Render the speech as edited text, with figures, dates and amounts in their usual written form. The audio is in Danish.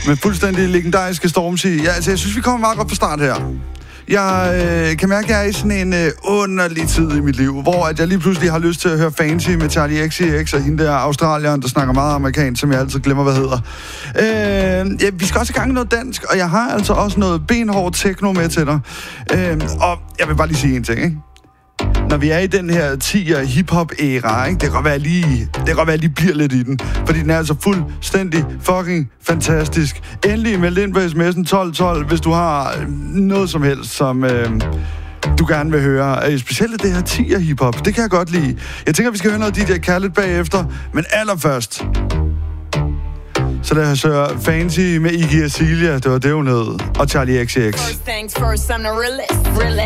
Med fuldstændig legendariske Stormzy. Ja, altså, jeg synes, vi kommer meget godt fra start her. Jeg kan mærke, at jeg er i sådan en underlig tid i mit liv, hvor at jeg lige pludselig har lyst til at høre Fancy med Charlie XCX og hende der australieren, der snakker meget amerikansk, som jeg altid glemmer, hvad hedder. Ja, vi skal også i gang med noget dansk, og jeg har altså også noget benhård techno med til dig. Og jeg vil bare lige sige en ting, ikke? Når vi er i den her 10'er hip-hop-æra, ikke? Det kan godt være, at lige bliver lidt i den. Fordi den er altså fuldstændig fucking fantastisk. Endelig meld ind på sms'en 1212, hvis du har noget som helst, som du gerne vil høre. Specielt det her 10'er hip-hop. Det kan jeg godt lide. Jeg tænker, vi skal høre noget DJ Khaled bagefter. Men allerførst, så lad os høre Fancy med Iggy Azalea. Det var det, hun hed. Og Charlie XCX. First things first, I'm the realest.